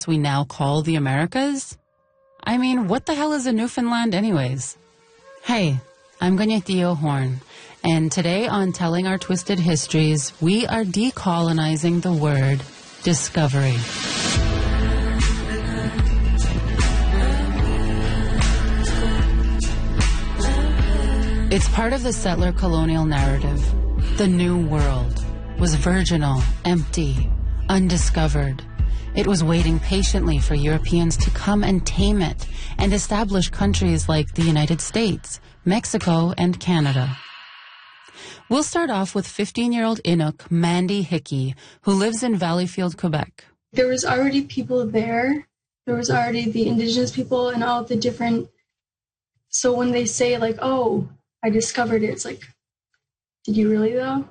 we now call the Americas? I mean, what the hell is a Newfoundland anyways? Hey, I'm Gonyetillo Horn, and today on Telling Our Twisted Histories, we are decolonizing the word discovery. It's part of the settler colonial narrative. The New World was virginal, empty, undiscovered. It was waiting patiently for Europeans to come and tame it and establish countries like the United States, Mexico, and Canada. We'll start off with 15-year-old Inuk Mandy Hickey, who lives in Valleyfield, Quebec. There was already people there. There was already the indigenous people and all the different... So when they say, like, oh, I discovered it, it's like, did you really, though?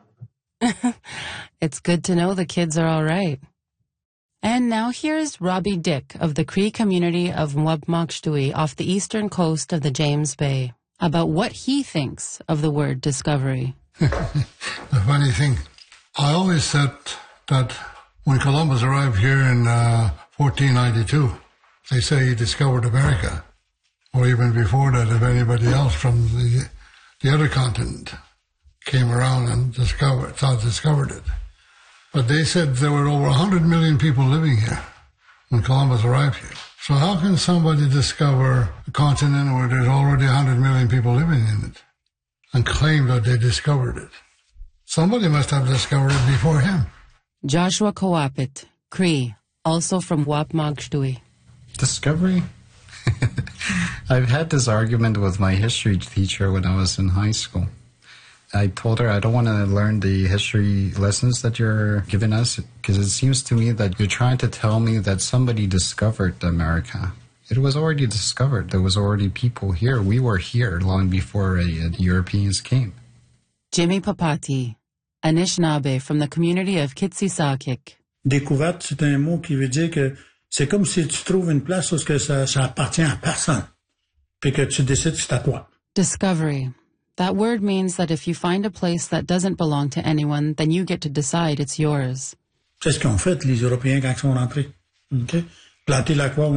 It's good to know the kids are all right. And now here's Robbie Dick of the Cree community of Mwabmakchtui off the eastern coast of the James Bay about what he thinks of the word discovery. The funny thing, I always said that when Columbus arrived here in 1492, they say he discovered America, or even before that, if anybody else from the other continent came around and discovered it. But they said there were over 100 million people living here when Columbus arrived here. So how can somebody discover a continent where there's already 100 million people living in it and claim that they discovered it? Somebody must have discovered it before him. Joshua Kawapit, Cree, also from Mwabmakchtui. Discovery? I've had this argument with my history teacher when I was in high school. I told her I don't want to learn the history lessons that you're giving us because it seems to me that you're trying to tell me that somebody discovered America. It was already discovered. There was already people here. We were here long before the Europeans came. Jimmy Papati, Anishinaabe from the community of Kitsisakik. Découverte, c'est un mot qui veut dire que c'est comme si tu trouves une place où ça appartient à personne, puis que tu décides que c'est à toi. Discovery. That word means that if you find a place that doesn't belong to anyone, then you get to decide it's yours. C'est ce qu'ont fait les Européens quand ils sont rentrés. Okay? Planter la croix au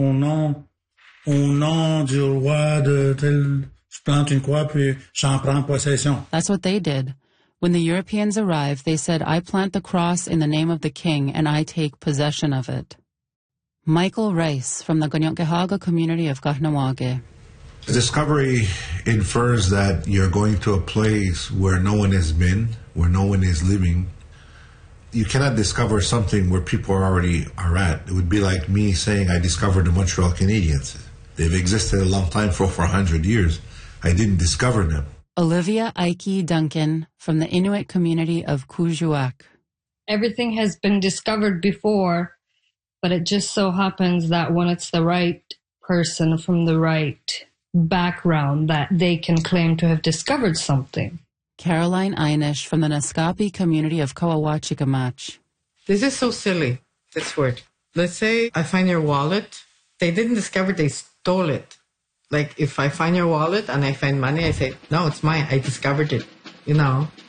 nom du roi de tel... Je plante une croix, puis j'en prends possession. That's what they did. When the Europeans arrived, they said, I plant the cross in the name of the king, and I take possession of it. Michael Rice from the Gonyokgehaga community of Kahnawake. Discovery infers that you're going to a place where no one has been, where no one is living. You cannot discover something where people already are at. It would be like me saying I discovered the Montreal Canadiens. They've existed a long time, for over 100 years. I didn't discover them. Olivia Ike Duncan from the Inuit community of Kuujjuaq. Everything has been discovered before, but it just so happens that when it's the right person from the right background that they can claim to have discovered something. Caroline Einish from the Naskapi community of Kawawachikamaach. This is so silly, this word. Let's say I find your wallet. They didn't discover it, they stole it. Like if I find your wallet and I find money, I say, no, it's mine. I discovered it. You know,